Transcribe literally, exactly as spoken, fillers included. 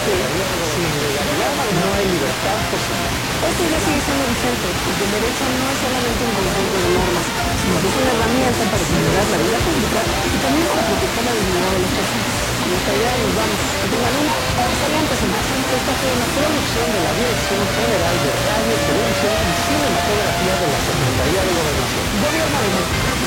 que sin legalidad no hay libertad posible. Esta idea sigue siendo vigente, porque el derecho no es solamente un conjunto de normas, sino que es una herramienta para equilibrar la vida pública y también para proteger la dignidad de las personas. Con esta idea nos vamos. Que tengan un excelente semana. Esta fue una producción de la Dirección General de Radio, Televisión y Cinematografía de la Secretaría de Gobernación. Gobierno de México.